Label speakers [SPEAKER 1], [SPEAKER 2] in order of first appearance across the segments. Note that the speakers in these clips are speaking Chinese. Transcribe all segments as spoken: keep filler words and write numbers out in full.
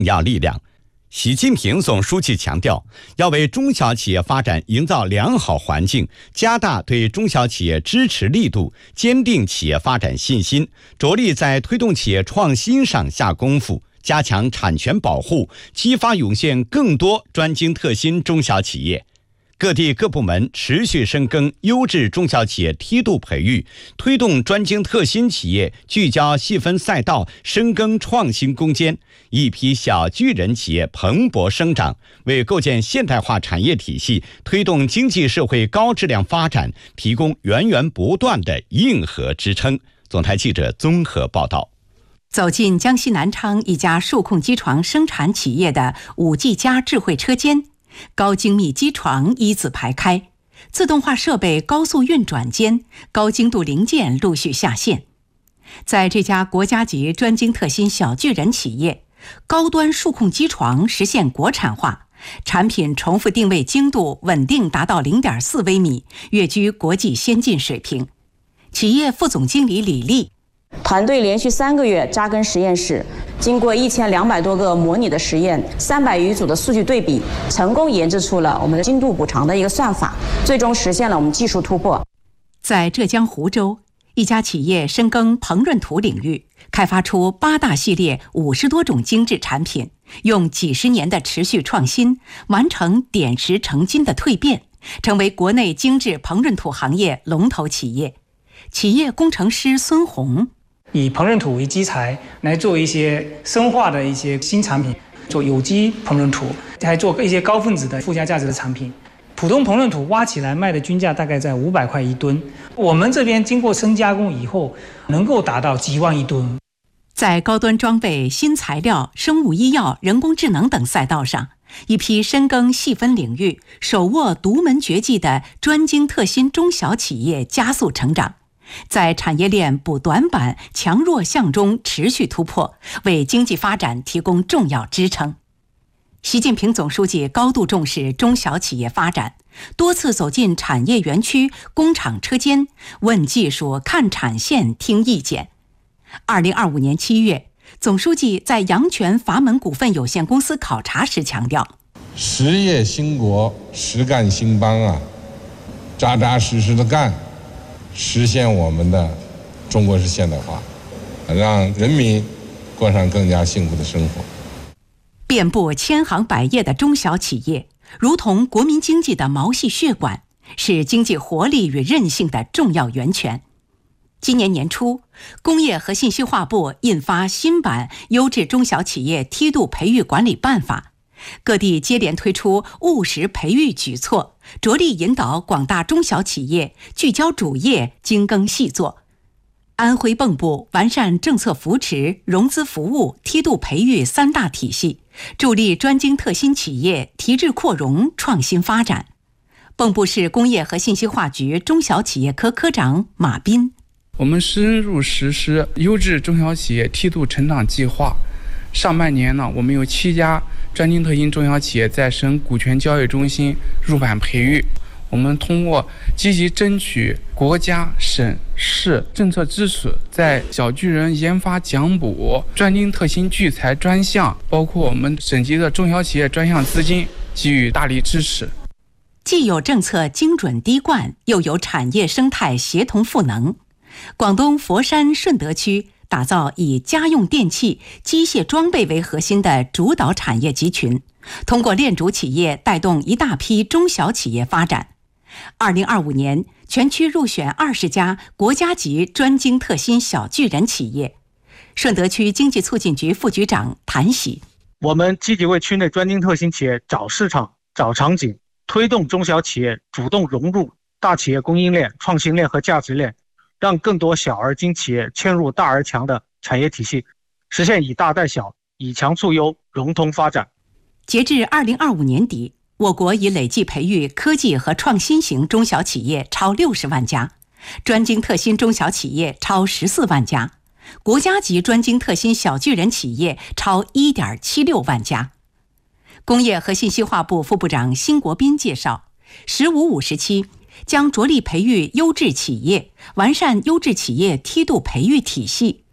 [SPEAKER 1] 要力量。习近平总书记强调，要为中小企业发展营造良好环境，加大对中小企业支持力度，坚定企业发展信心，着力在推动企业创新上下功夫，加强产权保护，激发涌现更多专精特新中小企业。各地各部门持续深耕优质中小企业梯度培育，推动专精特新企业聚焦细分赛道，深耕创新攻坚，一批小巨人企业蓬勃生长，为构建现代化产业体系、推动经济社会高质量发展提供源源不断的硬核支撑。总台记者综合报道。
[SPEAKER 2] 走进江西南昌一家数控机床生产企业的五 G 加智慧车间，高精密机床一字排开，自动化设备高速运转间，高精度零件陆续下线。在这家国家级专精特新小巨人企业，高端数控机床实现国产化，产品重复定位精度稳定达到 零点四微米，跃居国际先进水平。企业副总经理李丽，
[SPEAKER 3] 团队连续三个月扎根实验室，经过一千两百多个模拟的实验，三百余组的数据对比，成功研制出了我们的精度补偿的一个算法，最终实现了我们技术突破。
[SPEAKER 2] 在浙江湖州，一家企业深耕膨润土领域，开发出八大系列五十多种精致产品，用几十年的持续创新，完成点石成金的蜕变，成为国内精致膨润土行业龙头企业。企业工程师孙红，
[SPEAKER 4] 以膨润土为基材来做一些深化的一些新产品，做有机膨润土，还做一些高分子的附加价值的产品。普通膨润土挖起来卖的均价大概在五百块一吨，我们这边经过深加工以后，能够达到几万一吨。
[SPEAKER 2] 在高端装备、新材料、生物医药、人工智能等赛道上，一批深耕细分领域、手握独门绝技的专精特新中小企业加速成长，在产业链补短板、强弱项中持续突破，为经济发展提供重要支撑。习近平总书记高度重视中小企业发展，多次走进产业园区、工厂车间，问技术、看产线、听意见。二零二五年七月，总书记在阳泉阀门股份有限公司考察时强调：
[SPEAKER 5] 实业兴国，实干兴邦啊，扎扎实实的干，实现我们的中国式现代化，让人民过上更加幸福的生活。
[SPEAKER 2] 遍布千行百业的中小企业，如同国民经济的毛细血管，是经济活力与韧性的重要源泉。今年年初，工业和信息化部印发新版《优质中小企业梯度培育管理办法》，各地接连推出务实培育举措，着力引导广大中小企业聚焦主业，精耕细作。安徽蚌埠完善政策扶持、融资服务、梯度培育三大体系，助力专精特新企业提质扩容、创新发展。蚌埠市工业和信息化局中小企业科科长马斌，
[SPEAKER 6] 我们深入实施优质中小企业梯度成长计划。上半年呢，我们有七家专精特新中小企业在省股权交易中心入版培育。我们通过积极争取国家、省、市政策支持，在小巨人研发奖补、专精特新聚财专项，包括我们省级的中小企业专项资金给予大力支持。
[SPEAKER 2] 既有政策精准滴灌，又有产业生态协同赋能。广东佛山顺德区打造以家用电器、机械装备为核心的主导产业集群，通过链主企业带动一大批中小企业发展。二零二五年，全区入选二十家国家级专精特新小巨人企业。顺德区经济促进局副局长谭喜，
[SPEAKER 7] 我们积极为区内专精特新企业找市场、找场景，推动中小企业主动融入大企业供应链、创新链和价值链，让更多小而精企业嵌入大而强的产业体系，实现以大带小、以强促优、融通发展。
[SPEAKER 2] 截至二零二五年底，我国已累计培育科技和创新型中小企业超六十万家，专精特新中小企业超十四万家，国家级专精特新小巨人企业超一点七六万家。工业和信息化部副部长辛国斌介绍，十五五时期将着力培育优质企业，完善优质企业梯度培育体系，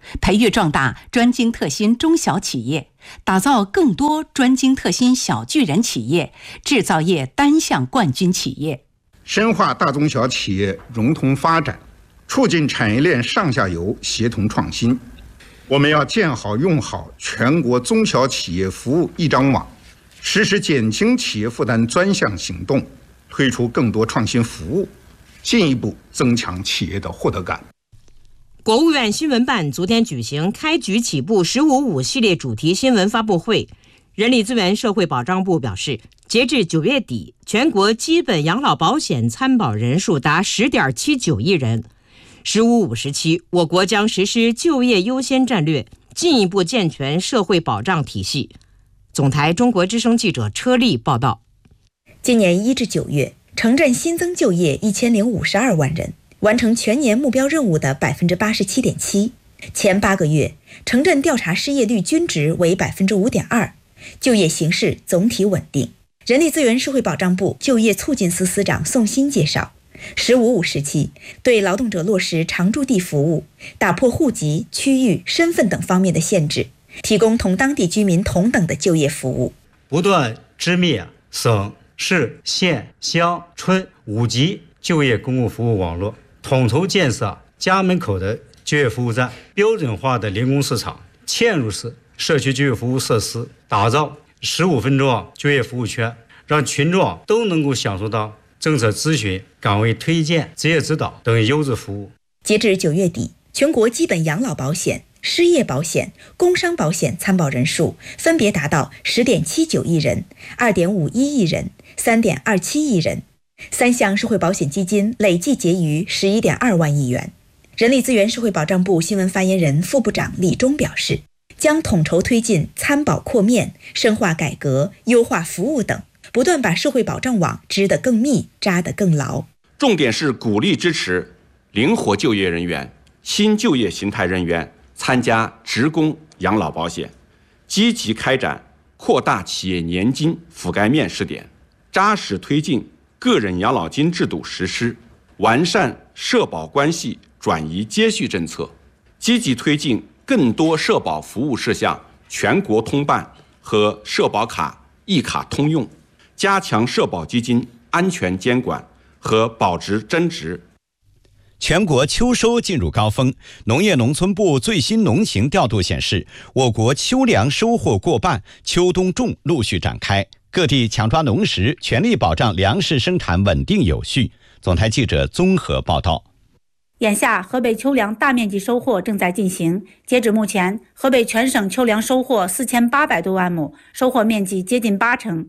[SPEAKER 2] 培育壮大专精特新中小企业，打造更多专精特新小巨人企业、制造业单项冠军企业，
[SPEAKER 8] 深化大中小企业融通发展，促进产业链上下游协同创新。我们要建好用好全国中小企业服务一张网，实施减轻企业负担专项行动，推出更多创新服务，进一步增强企业的获得感。
[SPEAKER 9] 国务院新闻办昨天举行开局起步十五五系列主题新闻发布会。人力资源社会保障部表示，截至九月底，全国基本养老保险参保人数达 十点七九亿人。十五五时期，我国将实施就业优先战略，进一步健全社会保障体系。总台中国之声记者车丽报道。
[SPEAKER 10] 今年一至九月，城镇新增就业一千零五十二万人，完成全年目标任务的百分之八十七点七。前八个月，城镇调查失业率均值为百分之五点二，就业形势总体稳定。人力资源社会保障部就业促进司司长宋鑫介绍，十五五时期对劳动者落实常住地服务，打破户籍、区域、身份等方面的限制，提供同当地居民同等的就业服务，
[SPEAKER 11] 不断织密省、市、县、乡、村五级就业公共服务网络，统筹建设家门口的就业服务站、标准化的零工市场、嵌入式社区就业服务设施，打造十五分钟就业服务圈，让群众都能够享受到政策咨询、岗位推荐、职业指导等优质服务。
[SPEAKER 10] 截至九月底，全国基本养老保险、失业保险、工伤保险参保人数分别达到 十点七九亿人、二点五一亿人、三点二七亿人，三项社会保险基金累计结余 十一点二万亿元。人力资源社会保障部新闻发言人、副部长李忠表示，将统筹推进参保扩面、深化改革、优化服务等，不断把社会保障网织得更密、扎得更牢。
[SPEAKER 12] 重点是鼓励支持灵活就业人员、新就业形态人员参加职工养老保险，积极开展扩大企业年金覆盖面试点，扎实推进个人养老金制度实施，完善社保关系转移接续政策，积极推进更多社保服务事项全国通办和社保卡一卡通用，加强社保基金安全监管和保值增值。
[SPEAKER 1] 全国秋收进入高峰，农业农村部最新农情调度显示，我国秋粮收获过半，秋冬种陆续展开，各地抢抓农时，全力保障粮食生产稳定有序。总台记者综合报道。
[SPEAKER 13] 眼下，河北秋粮大面积收获正在进行。截止目前，河北全省秋粮收获四千八百多万亩，收获面积接近八成。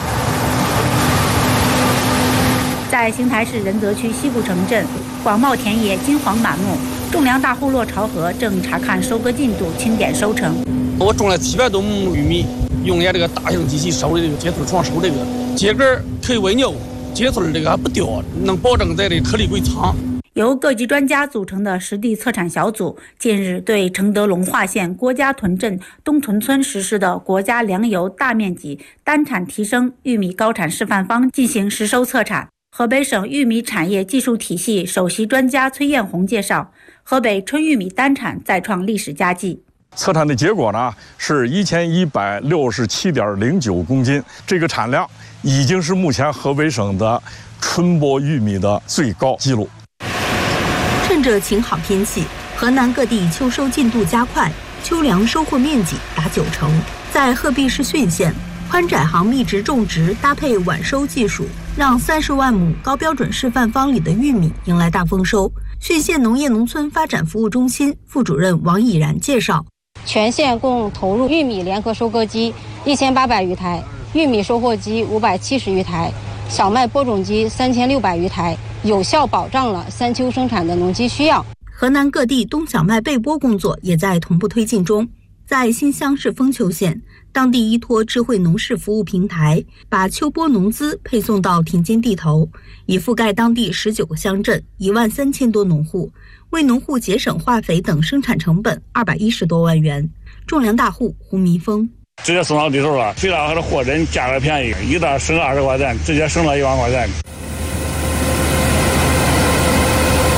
[SPEAKER 13] 在邢台市仁泽区西部城镇，广袤田野金黄满目，种粮大户骆朝河正查看收割进度，清点收成。
[SPEAKER 14] 我种了七百多亩玉米，用了这个大型机器收的这个秸秆床收这个秸秆可以喂牛，秸秆这个还不掉，能保证在这颗粒归仓。
[SPEAKER 13] 由各级专家组成的实地测产小组近日对承德龙化县郭家屯镇东屯村实施的国家粮油大面积单产提升玉米高产示范方进行实收测产。河北省玉米产业技术体系首席专家崔艳红介绍，河北春玉米单产再创历史佳绩。
[SPEAKER 15] 测产的结果呢是一千一百六十七点零九公斤，这个产量已经是目前河北省的春播玉米的最高纪录。
[SPEAKER 10] 趁着晴好天气，河南各地秋收进度加快，秋粮收获面积达九成。在鹤壁市浚县，宽窄行密植种植搭配晚收技术，让三十万亩高标准示范方里的玉米迎来大丰收。浚县农业农村发展服务中心副主任王以然介绍，
[SPEAKER 16] 全县共投入玉米联合收割机一千八百余台，玉米收获机五百七十余台，小麦播种机三千六百余台，有效保障了三秋生产的农机需要。
[SPEAKER 10] 河南各地冬小麦备播工作也在同步推进中。在新乡市丰丘县，当地依托智慧农事服务平台，把秋播农资配送到田间地头，已覆盖当地十九个乡镇，一万三千多农户，为农户节省化肥等生产成本二百一十多万元。种粮大户胡民峰，
[SPEAKER 17] 直接送到地头了，虽然还是货真价格便宜，一袋省二十块钱，直接省了一万块钱。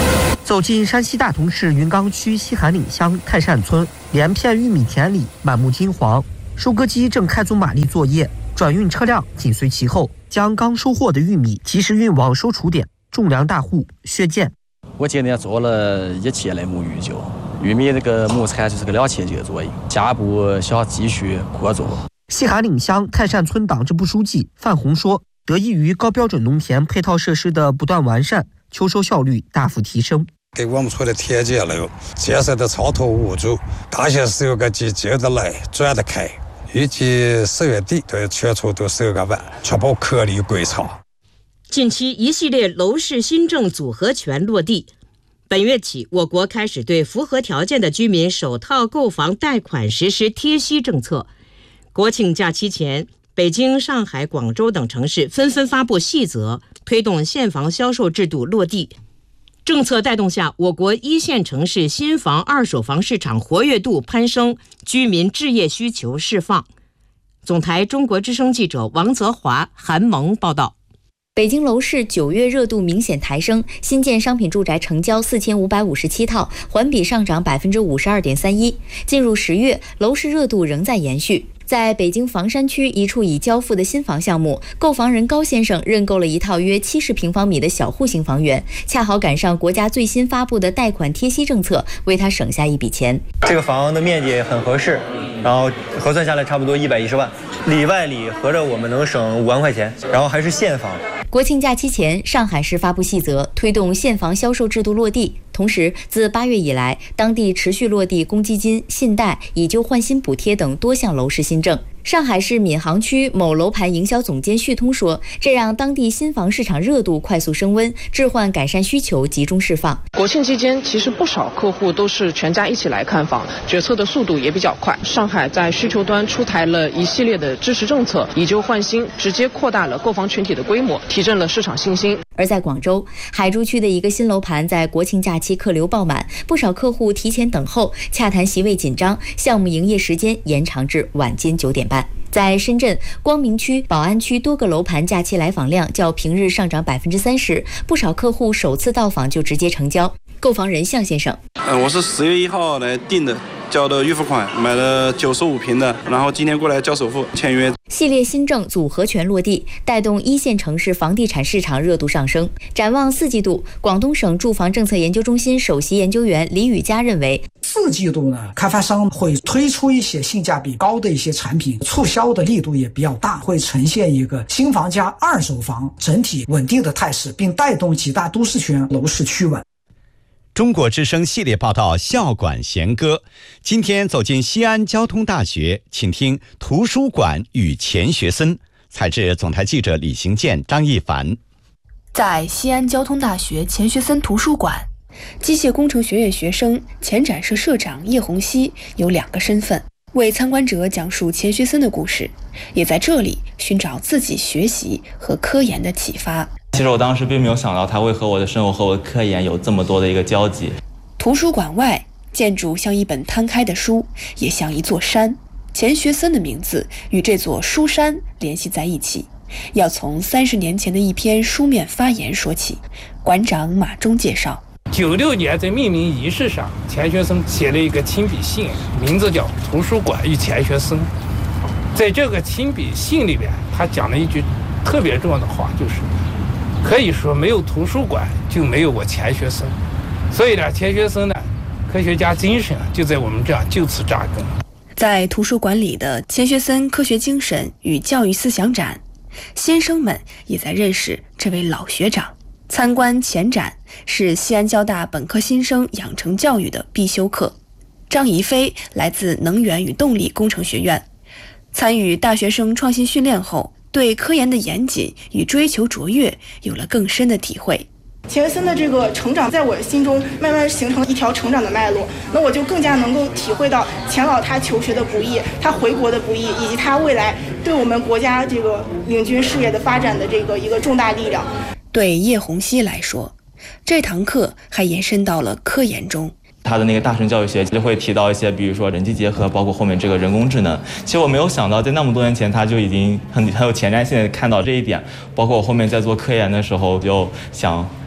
[SPEAKER 18] 走进山西大同市云冈区西韩岭乡泰善村，连片玉米田里满目金黄，收割机正开足马力作业，转运车辆紧随其后，将刚收获的玉米及时运往收储点。种粮大户薛建，
[SPEAKER 19] 我今年做了一千来亩玉酒，玉米那个亩产就是个两千斤左右，下一步想继续扩做。
[SPEAKER 18] 西韩岭乡泰善村党支部书记范红说，得益于高标准农田配套设施的不断完善，秋收效率大幅提升，
[SPEAKER 20] 给我们村的田间路建设的超脱无阻，大些石油个机接得来转得开，预计十月底对全村都收割完，确保颗粒归场。
[SPEAKER 9] 近期一系列楼市新政组合拳落地，本月起，我国开始对符合条件的居民首套购房贷款实施贴息政策。国庆假期前，北京、上海、广州等城市纷纷发布细则，推动现房销售制度落地。政策带动下，我国一线城市新房、二手房市场活跃度攀升，居民置业需求释放。总台中国之声记者王泽华、韩萌报道。
[SPEAKER 21] 北京楼市九月热度明显抬升，新建商品住宅成交四千五百五十七套，环比上涨百分之五十二点三一。进入十月，楼市热度仍在延续。在北京房山区一处已交付的新房项目，购房人高先生认购了一套约七十平方米的小户型房源，恰好赶上国家最新发布的贷款贴息政策，为他省下一笔钱。
[SPEAKER 22] 这个房的面积很合适，然后核算下来差不多一百一十万，里外里合着我们能省五万块钱，然后还是现房。
[SPEAKER 21] 国庆假期前，上海市发布细则，推动现房销售制度落地。同时，自八月以来，当地持续落地公积金、信贷、以旧换新补贴等多项楼市新政。上海市闵行区某楼盘营销总监旭通说，这让当地新房市场热度快速升温，置换改善需求集中释放。
[SPEAKER 23] 国庆期间，其实不少客户都是全家一起来看房，决策的速度也比较快。上海在需求端出台了一系列的支持政策，以旧换新，直接扩大了购房群体的规模，提振了市场信心。
[SPEAKER 21] 而在广州海珠区的一个新楼盘，在国庆假期客流爆满，不少客户提前等候，洽谈席位紧张，项目营业时间延长至晚间九点半。在深圳光明区、宝安区多个楼盘假期来访量较平日上涨百分之三十，不少客户首次到访就直接成交。购房人向先生，
[SPEAKER 24] 嗯，我是十月一号来订的，交的预付款，买了九十五平的，然后今天过来交首付签约。
[SPEAKER 21] 系列新政组合拳落地，带动一线城市房地产市场热度上升。展望四季度，广东省住房政策研究中心首席研究员李宇佳认为，
[SPEAKER 25] 四季度呢，开发商会推出一些性价比高的一些产品，促销的力度也比较大，会呈现一个新房加二手房整体稳定的态势，并带动几大都市圈楼市趋稳。
[SPEAKER 1] 中国之声系列报道《校馆弦歌》，今天走进西安交通大学，请听图书馆与钱学森。采自总台记者李行健、张一凡。
[SPEAKER 26] 在西安交通大学钱学森图书馆，机械工程学院学生、前展社社长叶红熙有两个身份，为参观者讲述钱学森的故事，也在这里寻找自己学习和科研的启发。
[SPEAKER 27] 其实我当时并没有想到它会和我的生活和我的科研有这么多的一个交集。
[SPEAKER 26] 图书馆外，建筑像一本摊开的书，也像一座山。钱学森的名字与这座书山联系在一起，要从三十年前的一篇书面发言说起。馆长马忠介绍，
[SPEAKER 28] 九六年在命名仪式上，钱学森写了一个亲笔信，名字叫《图书馆与钱学森》。在这个亲笔信里边，他讲了一句特别重要的话，就是可以说没有图书馆就没有我钱学森。所以呢，钱学森呢，科学家精神就在我们这样就此扎根。
[SPEAKER 26] 在图书馆里的钱学森科学精神与教育思想展，先生们也在认识这位老学长。参观前展是西安交大本科新生养成教育的必修课。张怡飞来自能源与动力工程学院，参与大学生创新训练后，对科研的严谨与追求卓越有了更深的体会。
[SPEAKER 29] 钱学森的这个成长在我心中慢慢形成了一条成长的脉络，那我就更加能够体会到钱老他求学的不易，他回国的不易，以及他未来对我们国家这个领军事业的发展的这个一个重大力量。
[SPEAKER 26] 对叶红熙来说，这堂课还延伸到了科研中。
[SPEAKER 27] 他的那个大神教育学就会提到一些，比如说人机结合，包括后面这个人工智能。其实我没有想到，在那么多年前，他就已经很很有前瞻性的看到这一点。包括我后面在做科研的时候，就想，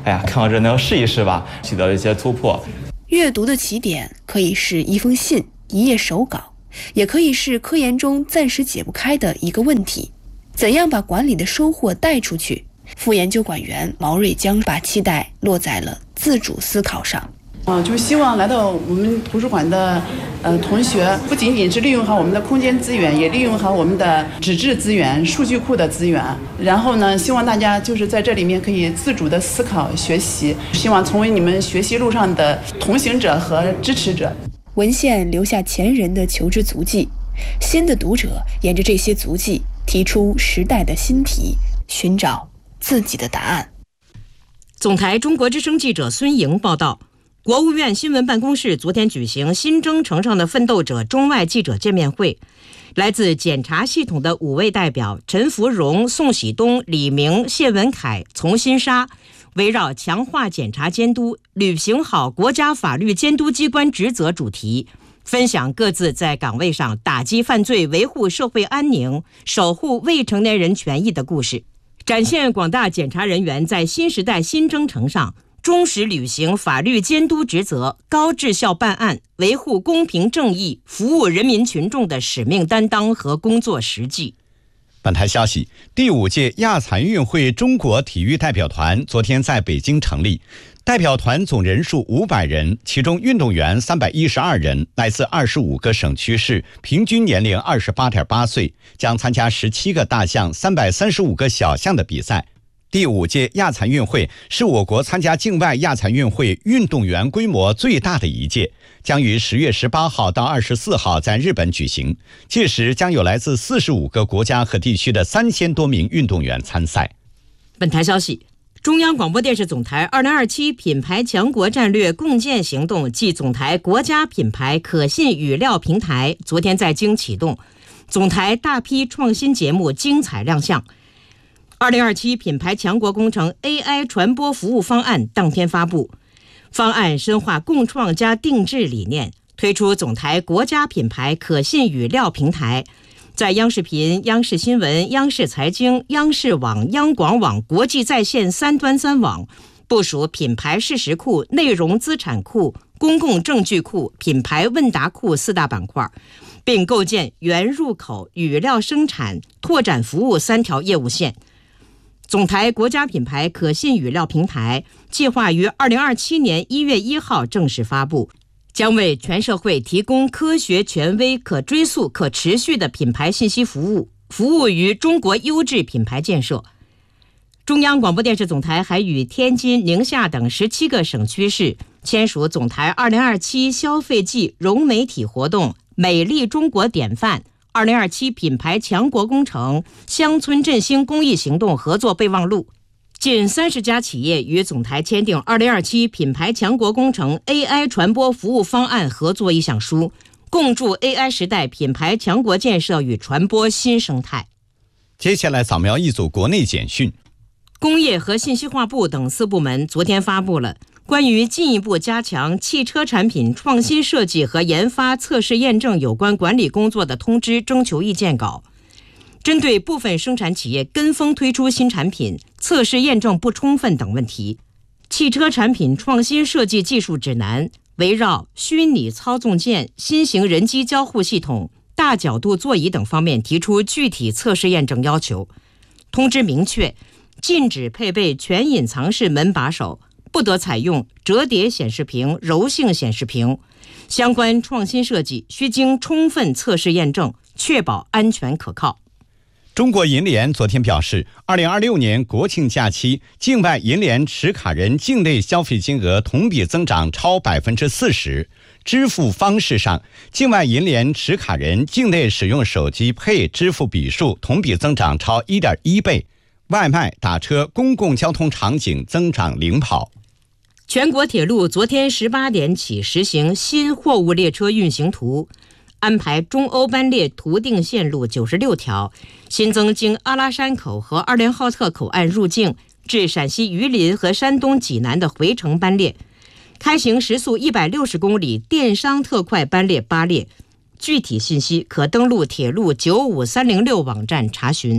[SPEAKER 27] 哎呀，看到这那要试一试吧，取得了一些突破。
[SPEAKER 26] 阅读的起点可以是一封信、一页手稿，也可以是科研中暂时解不开的一个问题。怎样把管理的收获带出去？副研究管员毛瑞江把期待落在了自主思考上。
[SPEAKER 2] 啊，就是希望来到我们图书馆的呃同学，不仅仅是利用好我们的空间资源，也利用好我们的纸质资源、数据库的资源。然后呢，希望大家就是在这里面可以自主的思考、学习，希望成为你们学习路上的同行者和支持者。
[SPEAKER 26] 文献留下前人的求知足迹，新的读者沿着这些足迹提出时代的新题，寻找自己的答案。
[SPEAKER 9] 总台中国之声记者孙莹报道。国务院新闻办公室昨天举行新征程上的奋斗者中外记者见面会，来自检察系统的五位代表陈福荣、宋喜东、李明、谢文凯、丛新沙，围绕强化检察监督、履行好国家法律监督机关职责主题，分享各自在岗位上打击犯罪、维护社会安宁、守护未成年人权益的故事，展现广大检察人员在新时代新征程上忠实履行法律监督职责、高质效办案、维护公平正义、服务人民群众的使命担当和工作实际。
[SPEAKER 1] 本台消息，第五届亚残运会中国体育代表团昨天在北京成立，代表团总人数五百人，其中运动员三百一十二人，来自二十五个省区市，平均年龄二十八点八岁，将参加十七个大项、三百三十五个小项的比赛。第五届亚残运会是我国参加境外亚残运会运动员规模最大的一届，将于十月十八号到二十四号在日本举行。届时将有来自四十五个国家和地区的三千多名运动员参赛。
[SPEAKER 9] 本台消息，中央广播电视总台二零二七品牌强国战略共建行动暨总台国家品牌可信语料平台昨天在京启动，总台大批创新节目精彩亮相。二零二七品牌强国工程 A I 传播服务方案当天发布，方案深化共创加定制理念，推出总台国家品牌可信语料平台，在央视频、央视新闻、央视财经、央视网、央广网国际在线三端三网，部署品牌事实库、内容资产库、公共证据库、品牌问答库四大板块，并构建原入口、语料生产、拓展服务三条业务线。总台国家品牌可信语料平台计划于二零二七年一月一号正式发布，将为全社会提供科学、权威、可追溯、可持续的品牌信息服务，服务于中国优质品牌建设。中央广播电视总台还与天津、宁夏等十七个省区市签署总台二零二七消费季融媒体活动美丽中国典范二零二七品牌强国工程乡村振兴公益行动合作备忘录，近三十家企业与总台签订二零二七品牌强国工程 A I 传播服务方案合作意向书，共筑 A I 时代品牌强国建设与传播新生态。
[SPEAKER 1] 接下来扫描一组国内简讯。
[SPEAKER 9] 工业和信息化部等四部门昨天发布了关于进一步加强汽车产品创新设计和研发测试验证有关管理工作的通知征求意见稿，针对部分生产企业跟风推出新产品、测试验证不充分等问题，汽车产品创新设计技术指南围绕虚拟操纵键、新型人机交互系统、大角度座椅等方面提出具体测试验证要求。通知明确，禁止配备全隐藏式门把手，不得采用折叠显示屏、柔性显示屏，相关创新设计需经充分测试验证，确保安全可靠。
[SPEAKER 1] 中国银联昨天表示，二零二六年国庆假期，境外银联持卡人境内消费金额同比增长超百分之四十。支付方式上，境外银联持卡人境内使用手机 Pay 支付笔数同比增长超 一点一倍。外卖、打车、公共交通场景增长领跑。
[SPEAKER 9] 全国铁路昨天十八点起实行新货物列车运行图，安排中欧班列图定线路九十六条，新增经阿拉山口和二连浩特口岸入境至陕西榆林和山东济南的回程班列，开行时速一百六十公里电商特快班列八列。具体信息可登录铁路九五三零六网站查询。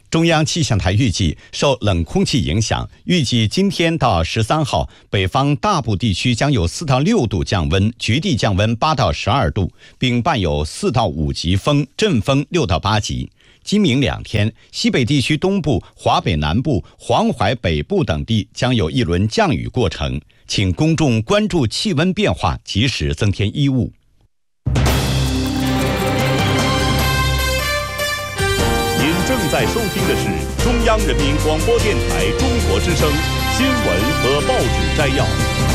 [SPEAKER 1] 中央气象台预计，受冷空气影响，预计今天到十三号，北方大部地区将有四到六度降温，局地降温八到十二度，并伴有四到五级风，阵风六到八级。今明两天，西北地区东部、华北南部、黄淮北部等地将有一轮降雨过程，请公众关注气温变化，及时增添衣物。
[SPEAKER 3] 正在收听的是中央人民广播电台中国之声新闻和报纸摘要。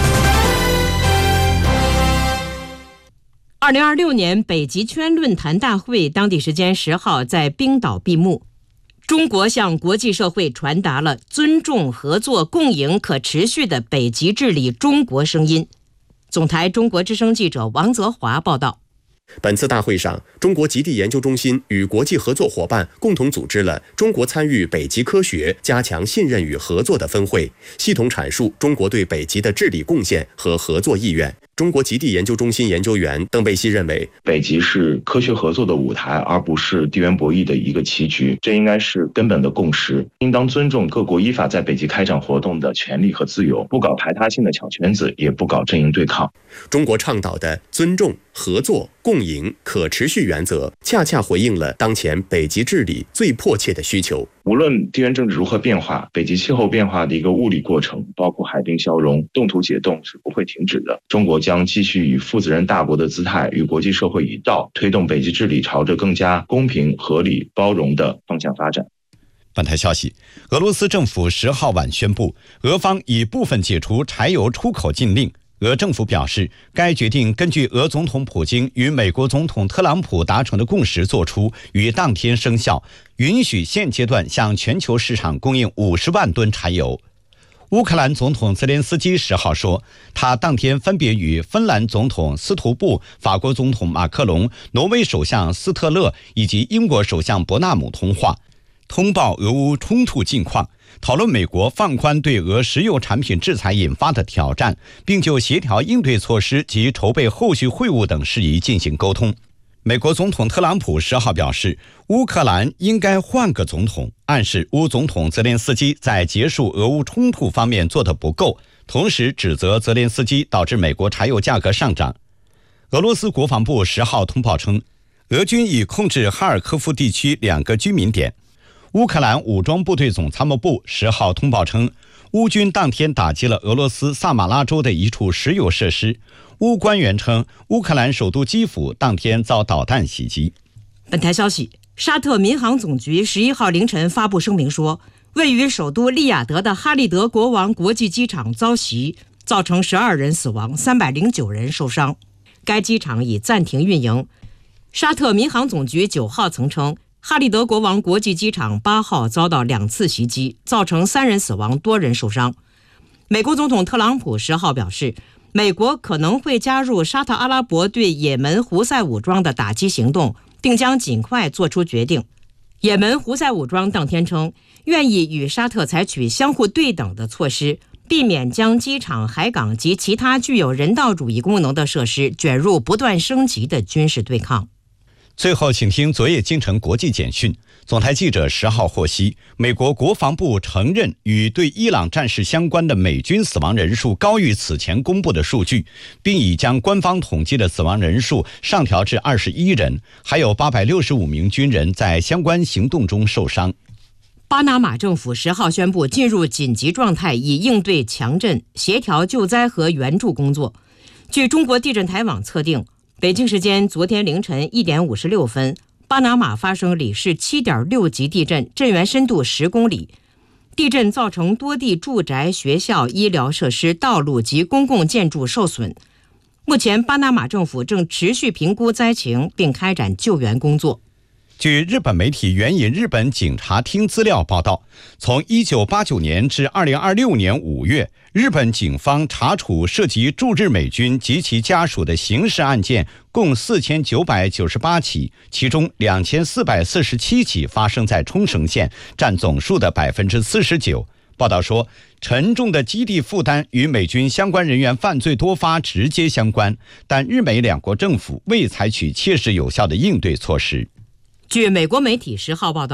[SPEAKER 9] 二零二六年北极圈论坛大会当地时间十号在冰岛闭幕。中国向国际社会传达了尊重、合作、共赢、可持续的北极治理中国声音。总台中国之声记者王泽华报道。
[SPEAKER 4] 本次大会上，中国极地研究中心与国际合作伙伴共同组织了中国参与北极科学、加强信任与合作的分会，系统阐述中国对北极的治理贡献和合作意愿。中国极地研究中心研究员邓贝西认为，
[SPEAKER 5] 北极是科学合作的舞台，而不是地缘博弈的一个棋局，这应该是根本的共识。应当尊重各国依法在北极开展活动的权利和自由，不搞排他性的小圈子，也不搞阵营对抗。
[SPEAKER 4] 中国倡导的尊重、合作、共赢、可持续原则，恰恰回应了当前北极治理最迫切的需求。
[SPEAKER 5] 无论地缘政治如何变化，北极气候变化的一个物理过程，包括海冰消融、冻土解冻是不会停止的。中国将继续以负责任大国的姿态，与国际社会一道，推动北极治理朝着更加公平、合理、包容的方向发展。
[SPEAKER 1] 本台消息，俄罗斯政府十号晚宣布，俄方已部分解除柴油出口禁令。俄政府表示，该决定根据俄总统普京与美国总统特朗普达成的共识作出，于当天生效，允许现阶段向全球市场供应五十万吨柴油。乌克兰总统泽连斯基十号说，他当天分别与芬兰总统斯图布、法国总统马克龙、挪威首相斯特勒以及英国首相伯纳姆通话，通报俄乌冲突近况，讨论美国放宽对俄石油产品制裁引发的挑战，并就协调应对措施及筹备后续会晤等事宜进行沟通。美国总统特朗普十号表示，乌克兰应该换个总统，暗示乌总统泽连斯基在结束俄乌冲突方面做得不够，同时指责泽连斯基导致美国柴油价格上涨。俄罗斯国防部十号通报称，俄军已控制哈尔科夫地区两个居民点。乌克兰武装部队总参谋部十号通报称，乌军当天打击了俄罗斯萨马拉州的一处石油设施。乌官员称，乌克兰首都基辅当天遭导弹袭击。
[SPEAKER 9] 本台消息，沙特民航总局十一号凌晨发布声明说，位于首都利雅得的哈利德国王国际机场遭袭，造成十二人死亡，三百零九人受伤。该机场已暂停运营。沙特民航总局九号曾称，哈利德国王国际机场八号遭到两次袭击，造成三人死亡，多人受伤。美国总统特朗普十号表示，美国可能会加入沙特阿拉伯对也门胡塞武装的打击行动，并将尽快做出决定。也门胡塞武装当天称，愿意与沙特采取相互对等的措施，避免将机场、海港及其他具有人道主义功能的设施卷入不断升级的军事对抗。
[SPEAKER 1] 最后，请听昨夜京城国际简讯。总台记者十号获悉，美国国防部承认与对伊朗战事相关的美军死亡人数高于此前公布的数据，并已将官方统计的死亡人数上调至二十一人，还有八百六十五名军人在相关行动中受伤。
[SPEAKER 9] 巴拿马政府十号宣布进入紧急状态，以应对强震、协调救灾和援助工作。据中国地震台网测定，北京时间昨天凌晨一点五十六分，巴拿马发生里氏七点六级地震，震源深度十公里。地震造成多地住宅、学校、医疗设施、道路及公共建筑受损。目前，巴拿马政府正持续评估灾情，并开展救援工作。
[SPEAKER 1] 据日本媒体援引日本警察厅资料报道，从一九八九年至二零二六年五月，日本警方查处涉及驻日美军及其家属的刑事案件共四千九百九十八起，其中两千四百四十七起发生在冲绳县，占总数的百分之四十九。报道说，沉重的基地负担与美军相关人员犯罪多发直接相关，但日美两国政府未采取切实有效的应对措施。
[SPEAKER 9] 据美国媒体十号报道，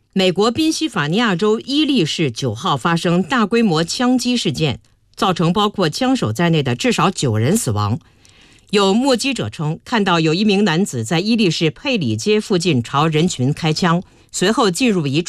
[SPEAKER 9] 美国宾夕法尼亚州伊利市九号发生大规模枪击事件，造成包括枪手在内的至少九人死亡。有目击者称，看到有一名男子在伊利市佩里街附近朝人群开枪，随后进入一处